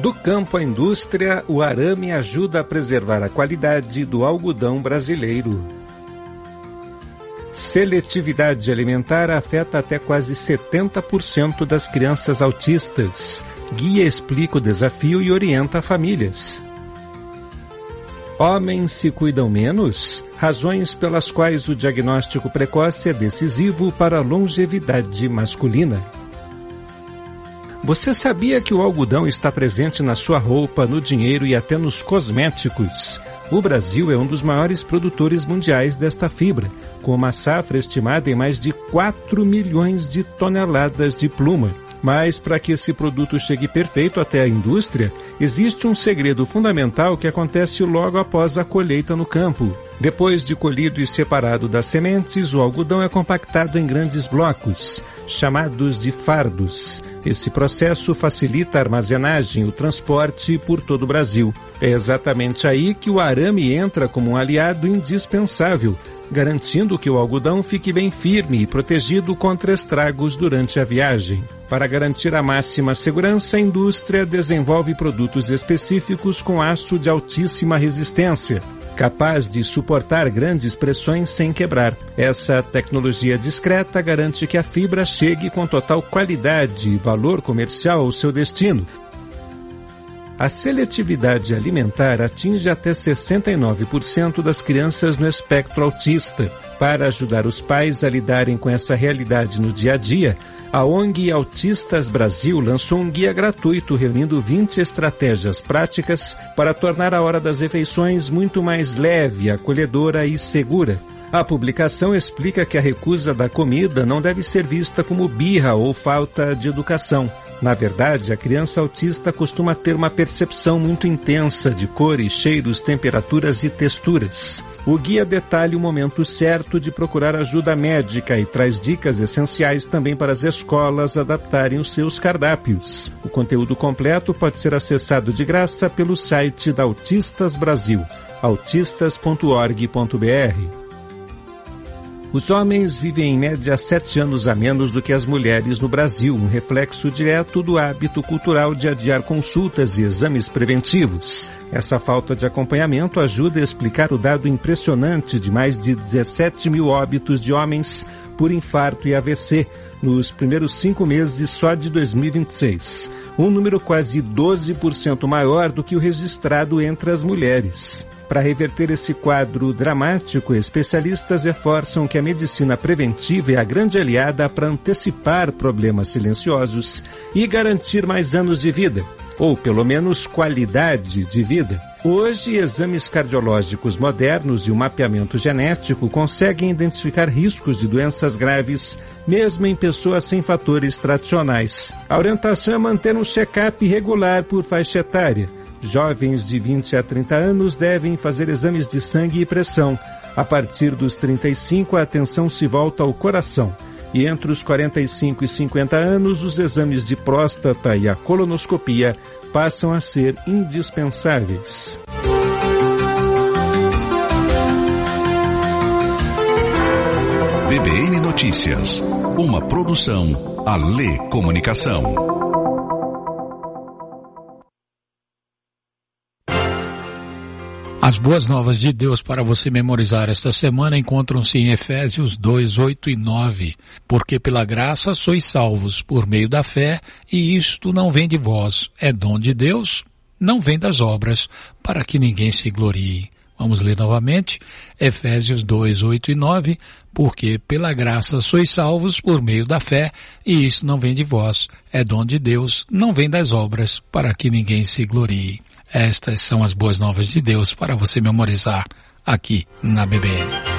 Do campo à indústria, o arame ajuda a preservar a qualidade do algodão brasileiro. Seletividade alimentar afeta até quase 70% das crianças autistas. Guia explica o desafio e orienta famílias. Homens se cuidam menos? Razões pelas quais o diagnóstico precoce é decisivo para a longevidade masculina. Você sabia que o algodão está presente na sua roupa, no dinheiro e até nos cosméticos? O Brasil é um dos maiores produtores mundiais desta fibra, com uma safra estimada em mais de 4 milhões de toneladas de pluma. Mas para que esse produto chegue perfeito até a indústria, existe um segredo fundamental que acontece logo após a colheita no campo. Depois de colhido e separado das sementes, o algodão é compactado em grandes blocos, chamados de fardos. Esse processo facilita a armazenagem e o transporte por todo o Brasil. É exatamente aí que o arame entra como um aliado indispensável, garantindo que o algodão fique bem firme e protegido contra estragos durante a viagem. Para garantir a máxima segurança, a indústria desenvolve produtos específicos com aço de altíssima resistência, capaz de suportar grandes pressões sem quebrar. Essa tecnologia discreta garante que a fibra chegue com total qualidade e valor comercial ao seu destino. A seletividade alimentar atinge até 69% das crianças no espectro autista. Para ajudar os pais a lidarem com essa realidade no dia a dia, a ONG Autistas Brasil lançou um guia gratuito reunindo 20 estratégias práticas para tornar a hora das refeições muito mais leve, acolhedora e segura. A publicação explica que a recusa da comida não deve ser vista como birra ou falta de educação. Na verdade, a criança autista costuma ter uma percepção muito intensa de cores, cheiros, temperaturas e texturas. O guia detalha o momento certo de procurar ajuda médica e traz dicas essenciais também para as escolas adaptarem os seus cardápios. O conteúdo completo pode ser acessado de graça pelo site da Autistas Brasil, autistas.org.br. Os homens vivem em média 7 anos a menos do que as mulheres no Brasil, um reflexo direto do hábito cultural de adiar consultas e exames preventivos. Essa falta de acompanhamento ajuda a explicar o dado impressionante de mais de 17 mil óbitos de homens por infarto e AVC nos primeiros 5 meses só de 2026, um número quase 12% maior do que o registrado entre as mulheres. Para reverter esse quadro dramático, especialistas reforçam que a medicina preventiva é a grande aliada para antecipar problemas silenciosos e garantir mais anos de vida, ou pelo menos qualidade de vida. Hoje, exames cardiológicos modernos e o mapeamento genético conseguem identificar riscos de doenças graves, mesmo em pessoas sem fatores tradicionais. A orientação é manter um check-up regular por faixa etária. Jovens de 20 a 30 anos devem fazer exames de sangue e pressão. A partir dos 35, a atenção se volta ao coração. E entre os 45 e 50 anos, os exames de próstata e a colonoscopia passam a ser indispensáveis. BBN Notícias, uma produção Alê Comunicação. As boas novas de Deus para você memorizar esta semana encontram-se em Efésios 2, 8 e 9. Porque pela graça sois salvos por meio da fé, e isto não vem de vós, é dom de Deus, não vem das obras, para que ninguém se glorie. Vamos ler novamente, Efésios 2, 8 e 9. Porque pela graça sois salvos por meio da fé, e isso não vem de vós, é dom de Deus, não vem das obras, para que ninguém se glorie. Estas são as boas novas de Deus para você memorizar aqui na BBN.